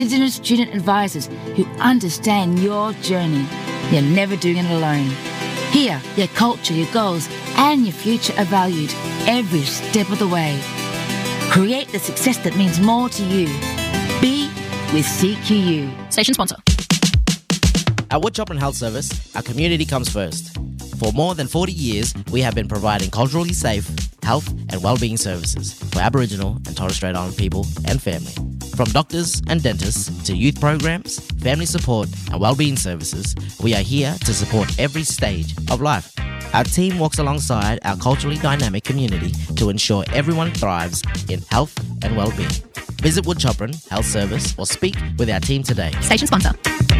Indigenous student advisors who understand your journey. You're never doing it alone. Here, your culture, your goals, and your future are valued every step of the way. Create the success that means more to you. Be with CQU. Station sponsor. At Wood Chopper Health Service, our community comes first. For more than 40 years, we have been providing culturally safe health and wellbeing services for Aboriginal and Torres Strait Islander people and family. From doctors and dentists to youth programs, family support and wellbeing services, we are here to support every stage of life. Our team walks alongside our culturally dynamic community to ensure everyone thrives in health and wellbeing. Visit Wood Chopper Health Service or speak with our team today. Station sponsor.